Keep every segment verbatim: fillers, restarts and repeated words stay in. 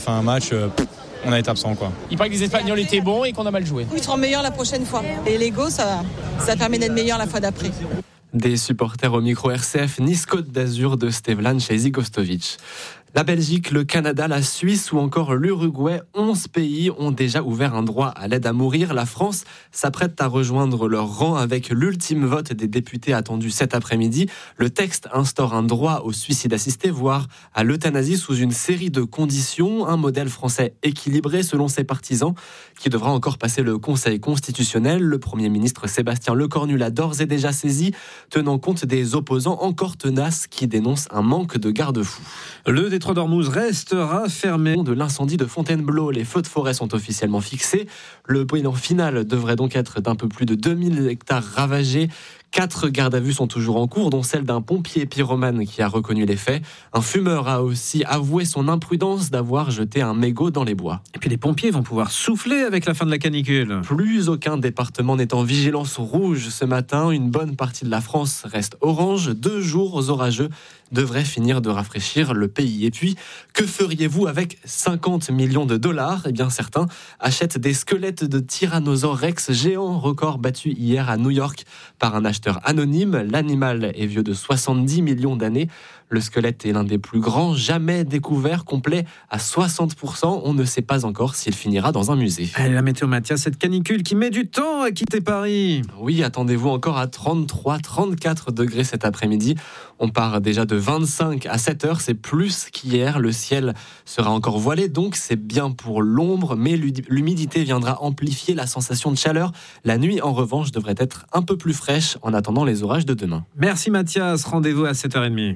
Enfin, un match, euh, on a été absent, quoi. Il paraît que les Espagnols étaient bons et qu'on a mal joué. Ils seront meilleurs la prochaine fois. Et l'ego, ça, ça permet d'être meilleur la fois d'après. Des supporters au micro R C F Nice-Côte d'Azur de Stevlan Chaizy-Gostovic. La Belgique, le Canada, la Suisse ou encore l'Uruguay, onze pays ont déjà ouvert un droit à l'aide à mourir. La France s'apprête à rejoindre leur rang avec l'ultime vote des députés attendu cet après-midi. Le texte instaure un droit au suicide assisté, voire à l'euthanasie sous une série de conditions. Un modèle français équilibré selon ses partisans qui devra encore passer le Conseil constitutionnel. Le Premier ministre Sébastien Lecornu l'a d'ores et déjà saisi, tenant compte des opposants encore tenaces qui dénoncent un manque de garde-fous. Le détroit d'Ormuz restera fermé. De l'incendie de Fontainebleau, les feux de forêt sont officiellement fixés. Le bilan final devrait donc être d'un peu plus de deux mille hectares ravagés. Quatre gardes à vue sont toujours en cours, dont celle d'un pompier pyromane qui a reconnu les faits. Un fumeur a aussi avoué son imprudence d'avoir jeté un mégot dans les bois. Et puis les pompiers vont pouvoir souffler avec la fin de la canicule. Plus aucun département n'est en vigilance rouge ce matin. Une bonne partie de la France reste orange. Deux jours orageux devraient finir de rafraîchir le pays. Et puis, que feriez-vous avec cinquante millions de dollars ? Eh bien, certains achètent des squelettes de Tyrannosaure Rex géants, record battu hier à New York par un acheteur anonyme. L'animal est vieux de soixante-dix millions d'années. Le squelette est l'un des plus grands jamais découverts, complet à soixante pour cent. On ne sait pas encore s'il finira dans un musée. Allez, la météo, Mathias, cette canicule qui met du temps à quitter Paris. Oui, attendez-vous encore à trente-trois à trente-quatre degrés cet après-midi. On part déjà de vingt-cinq à sept heures, c'est plus qu'hier. Le ciel sera encore voilé, donc c'est bien pour l'ombre, mais l'humidité viendra amplifier la sensation de chaleur. La nuit, en revanche, devrait être un peu plus fraîche en attendant les orages de demain. Merci Mathias, rendez-vous à sept heures trente.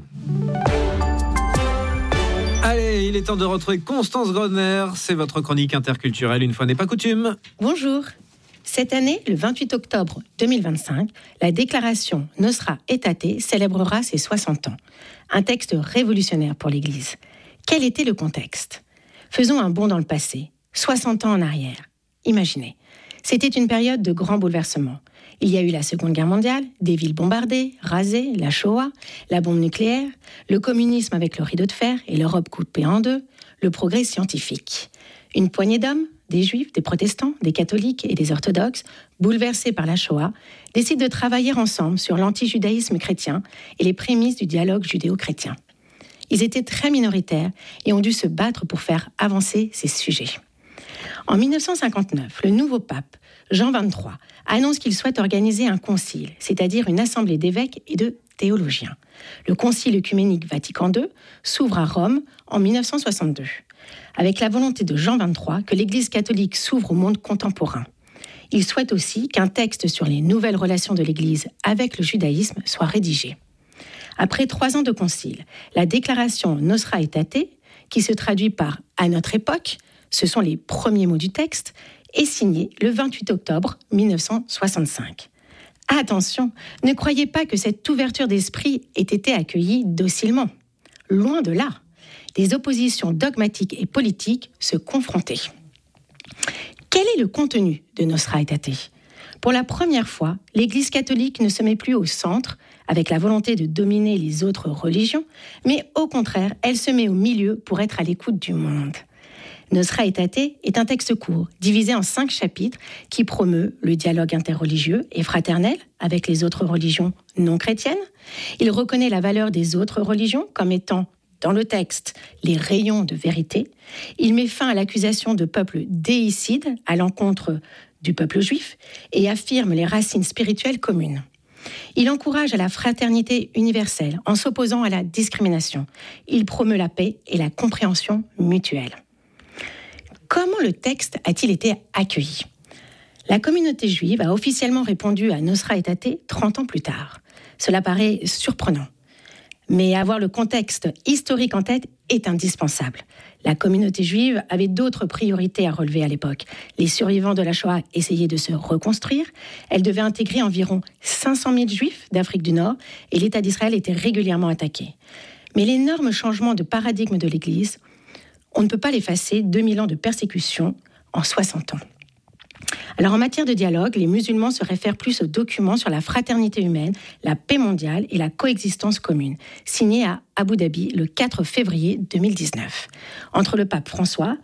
Allez, il est temps de retrouver Constance Grosner. C'est votre chronique interculturelle, une fois n'est pas coutume. Bonjour. Cette année, le vingt-huit octobre deux mille vingt-cinq, la déclaration Nostra Aetate célébrera ses soixante ans. Un texte révolutionnaire pour l'Église. Quel était le contexte ? Faisons un bond dans le passé, soixante ans en arrière. Imaginez, c'était une période de grands bouleversements. Il y a eu la Seconde Guerre mondiale, des villes bombardées, rasées, la Shoah, la bombe nucléaire, le communisme avec le rideau de fer et l'Europe coupée en deux, le progrès scientifique. Une poignée d'hommes, des juifs, des protestants, des catholiques et des orthodoxes, bouleversés par la Shoah, décident de travailler ensemble sur l'anti-judaïsme chrétien et les prémices du dialogue judéo-chrétien. Ils étaient très minoritaires et ont dû se battre pour faire avancer ces sujets. En dix-neuf cent cinquante-neuf, le nouveau pape, Jean vingt-trois, annonce qu'il souhaite organiser un concile, c'est-à-dire une assemblée d'évêques et de théologiens. Le concile œcuménique Vatican deux s'ouvre à Rome en dix-neuf cent soixante-deux, avec la volonté de Jean vingt-trois que l'Église catholique s'ouvre au monde contemporain. Il souhaite aussi qu'un texte sur les nouvelles relations de l'Église avec le judaïsme soit rédigé. Après trois ans de concile, la déclaration Nostra Aetate, qui se traduit par « à notre époque », ce sont les premiers mots du texte, est signée le vingt-huit octobre dix-neuf cent soixante-cinq. Attention, ne croyez pas que cette ouverture d'esprit ait été accueillie docilement. Loin de là, des oppositions dogmatiques et politiques se confrontaient. Quel est le contenu de Nostra Aetate ? Pour la première fois, l'Église catholique ne se met plus au centre, avec la volonté de dominer les autres religions, mais au contraire, elle se met au milieu pour être à l'écoute du monde. Nostra Aetate est un texte court, divisé en cinq chapitres, qui promeut le dialogue interreligieux et fraternel avec les autres religions non chrétiennes. Il reconnaît la valeur des autres religions comme étant, dans le texte, les rayons de vérité. Il met fin à l'accusation de peuple déicide à l'encontre du peuple juif et affirme les racines spirituelles communes. Il encourage à la fraternité universelle en s'opposant à la discrimination. Il promeut la paix et la compréhension mutuelle. Comment le texte a-t-il été accueilli ? La communauté juive a officiellement répondu à Nostra Aetate trente ans plus tard. Cela paraît surprenant. Mais avoir le contexte historique en tête est indispensable. La communauté juive avait d'autres priorités à relever à l'époque. Les survivants de la Shoah essayaient de se reconstruire. Elle devait intégrer environ cinq cent mille juifs d'Afrique du Nord et l'État d'Israël était régulièrement attaqué. Mais l'énorme changement de paradigme de l'Église, on ne peut pas l'effacer, deux mille ans de persécution en soixante ans. Alors en matière de dialogue, les musulmans se réfèrent plus au document sur la fraternité humaine, la paix mondiale et la coexistence commune, signé à Abu Dhabi le quatre février deux mille dix-neuf. Entre le pape François,